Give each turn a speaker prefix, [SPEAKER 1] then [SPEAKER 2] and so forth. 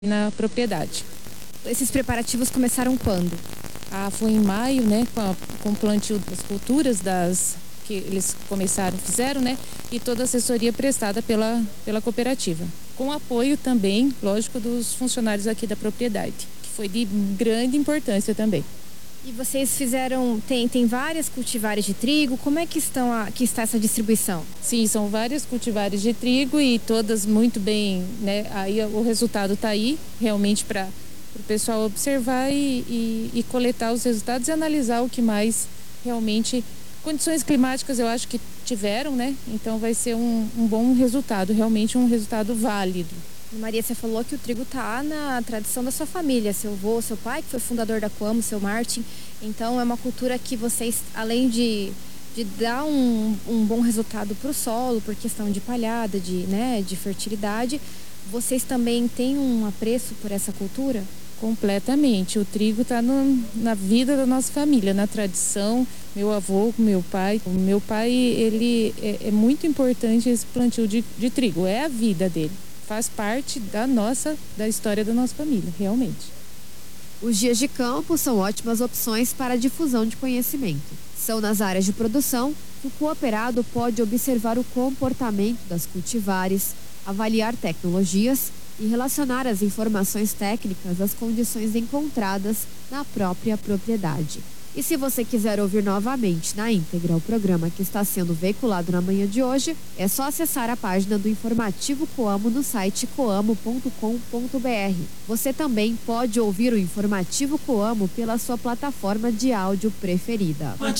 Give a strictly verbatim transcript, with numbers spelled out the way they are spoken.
[SPEAKER 1] na propriedade.
[SPEAKER 2] Esses preparativos começaram quando?
[SPEAKER 1] Ah, foi em maio, né, com, a, com o plantio das culturas, das que eles começaram, fizeram, né, e toda a assessoria prestada pela, pela cooperativa. Com apoio também, lógico, dos funcionários aqui da propriedade, que foi de grande importância também.
[SPEAKER 2] E vocês fizeram, tem, tem várias cultivares de trigo, como é que, estão a, que está essa distribuição?
[SPEAKER 1] Sim, são várias cultivares de trigo e todas muito bem, né, aí o resultado está aí, realmente para o pessoal observar e, e, e coletar os resultados e analisar o que mais realmente, condições climáticas eu acho que tiveram, né, então vai ser um, um bom resultado, realmente um resultado válido.
[SPEAKER 2] Maria, você falou que o trigo está na tradição da sua família, seu avô, seu pai, que foi fundador da Coamo, seu Martin. Então, é uma cultura que vocês, além de, de dar um, um bom resultado para o solo, por questão de palhada, de, né, de fertilidade, vocês também têm um apreço por essa cultura?
[SPEAKER 1] Completamente. O trigo está na vida da nossa família, na tradição. Meu avô, meu pai. O meu pai, ele é, é muito importante esse plantio de, de trigo, é a vida dele. Faz parte da nossa, da história da nossa família, realmente.
[SPEAKER 3] Os dias de campo são ótimas opções para a difusão de conhecimento. São nas áreas de produção que o cooperado pode observar o comportamento das cultivares, avaliar tecnologias e relacionar as informações técnicas às condições encontradas na própria propriedade. E se você quiser ouvir novamente na íntegra o programa que está sendo veiculado na manhã de hoje, é só acessar a página do Informativo Coamo no site coamo ponto com ponto br. Você também pode ouvir o Informativo Coamo pela sua plataforma de áudio preferida.